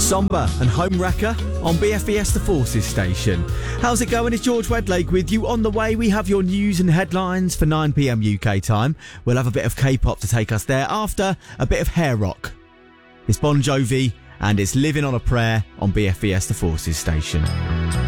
Somber and Homewrecker on BFBS The Forces station. How's it going? It's George Wedlake with you. On the way, we have your news and headlines for 9pm UK time. We'll have a bit of K-pop to take us there after a bit of hair rock. It's Bon Jovi and it's Living on a Prayer on BFBS The Forces station.